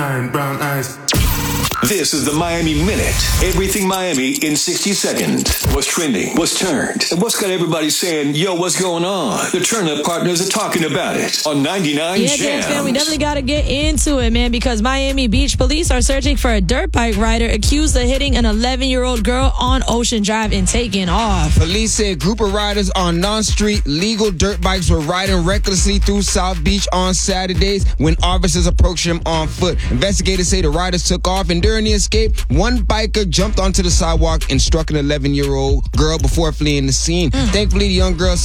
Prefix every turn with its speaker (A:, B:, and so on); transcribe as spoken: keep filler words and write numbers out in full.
A: nine, brown eyes.
B: This is the Miami Minute. Everything Miami in sixty seconds. What's trending? What's turned? And what's got everybody saying, yo, what's going on? The Turn Up Partners are talking about it on ninety-nine
C: Yeah,
B: Jams.
C: Jams, man, we definitely got to get into it, man, because Miami Beach police are searching for a dirt bike rider accused of hitting an eleven-year-old girl on Ocean Drive and taking off.
D: Police say a group of riders on non-street legal dirt bikes were riding recklessly through South Beach on Saturdays when officers approached them on foot. Investigators say the riders took off, and during the escape, one biker jumped onto the sidewalk and struck an eleven-year-old girl before fleeing the scene. Mm. Thankfully, the young girl